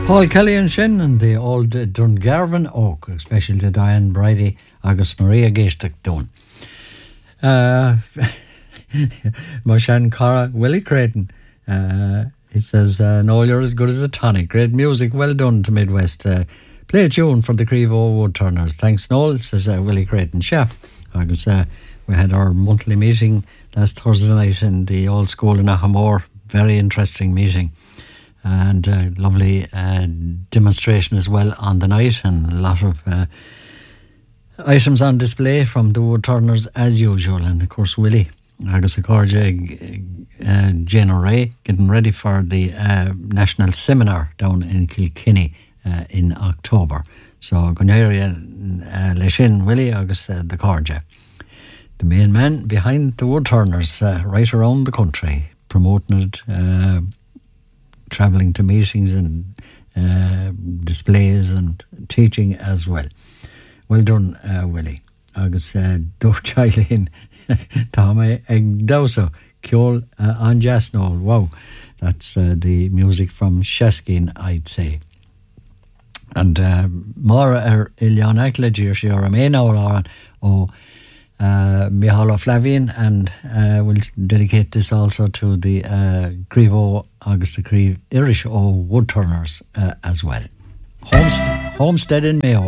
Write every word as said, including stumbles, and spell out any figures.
Paul Kelly and Shin and the old Dungarvan Oak, especially to Diane Brady, August Maria Geistak Dun. Uh, Moshan Cara, Willie Creighton. Uh, he says, uh, no, you're as good as a tonic. Great music, well done to Midwest. Uh, play a tune for the Crevo Woodturners. Thanks, Noel, says uh, Willie Creighton. Sure. August, uh, we had our monthly meeting last Thursday night in the old school in Ahamore. Very interesting meeting. And a lovely uh, demonstration as well on the night, and a lot of uh, items on display from the Woodturners as usual. And of course Willie, Agus Acordia, uh, Jane O'Ray getting ready for the uh, national seminar down in Kilkenny uh, in October. So Gunneria uh, Leshin Willie Agus uh, the Cordia, the main man behind the Woodturners uh, right around the country, promoting it, uh, travelling to meetings and uh, displays and teaching as well. Well done, uh, Willie. Agus uh, Dúch Eileen, Táme ag Dowsa, Ciol an Jasnol. Wow, that's uh, the music from Sheskin, I'd say. And uh, Mara er Ilian Ackledger, she are a main hour or Uh, Mihala Flavian, and uh, we'll dedicate this also to the uh, Crevo August the Creve Irish O Woodturners uh, as well. Homestead, Homestead in Mayo.